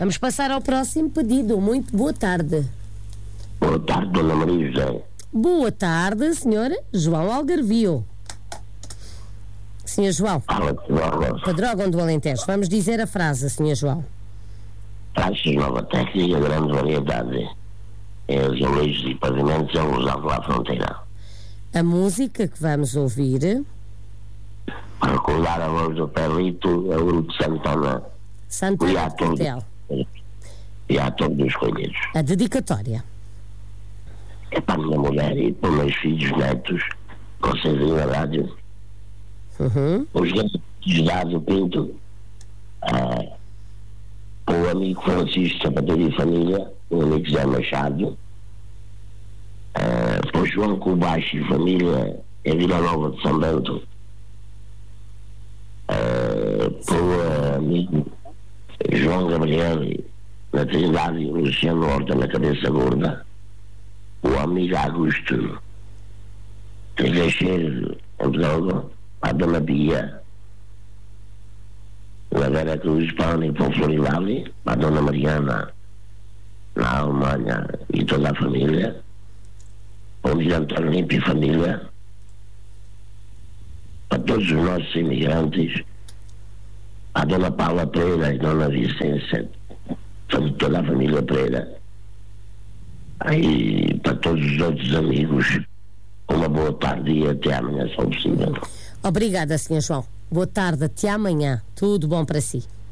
Vamos passar ao próximo pedido. Muito boa tarde. Boa tarde, Dona Maria José. Boa tarde, senhora João Algarvio. Senhor João. Fala, Pedrógão. Pedrógão do Alentejo. Vamos dizer a frase, senhor João. Taxas, nova técnica, grande variedade. Azulejos e pavimentos é usado à fronteira. A música que vamos ouvir... Para recordar a voz do Perlito, é o grupo Santana. Santana de Portel. E a Torre dos Coelhos. A dedicatória. É para a minha mulher e para os meus filhos netos, vocês aí na rádio. Os gatos Dado Pinto, o amigo Francisco Sapateiro e Família, o amigo Zé Machado, para o João Cubaixo e Família, em Vila Nova de São Bento, para o amigo João Gabriel na Trindade e Luciano Horta na Cabeça Gorda, o amigo Augusto Teixeira em Pedrógão, a Dona Bia na Vera Cruz, para o Florivale, a Dona Mariana na Alemanha e toda a família, o Miguel António Limpo e família, para todos os nossos imigrantes, a Dona Paula Pereira e Dona Vicência, toda a família Pereira, aí para todos os outros amigos, uma boa tarde e até amanhã, se for possível. Obrigada, senhor João. Boa tarde, até amanhã. Tudo bom para si.